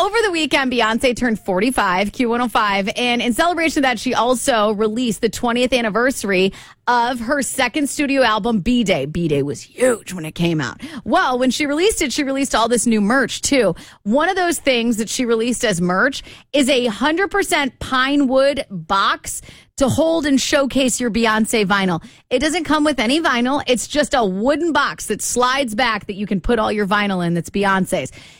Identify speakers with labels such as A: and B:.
A: over the weekend, Beyonce turned 45, Q105, and in celebration of that, she also released the 20th anniversary of her second studio album, B-Day. B-Day was huge when it came out. Well, when she released it, she released all this new merch, too. One of those things that she released as merch is a 100% pine wood box to hold and showcase your Beyonce vinyl. It doesn't come with any vinyl. It's just a wooden box that slides back that you can put all your vinyl in that's Beyonce's.